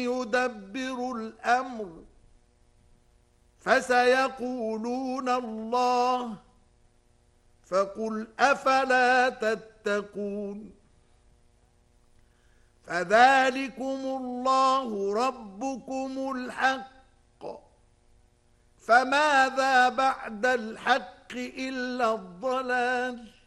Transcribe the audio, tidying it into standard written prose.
يدبر الأمر فسيقولون الله فقل أفلا تتقون فذلكم الله ربكم الحق فماذا بعد الحق إلا الضلال